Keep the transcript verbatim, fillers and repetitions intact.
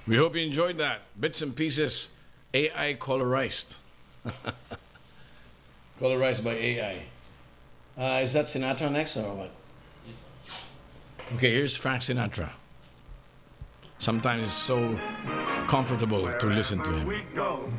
We hope you enjoyed that. Bits and pieces, A I colorized. Colorized by A I. Uh, is that Sinatra next or what? Okay, here's Frank Sinatra. Sometimes it's so comfortable to listen to him. We go.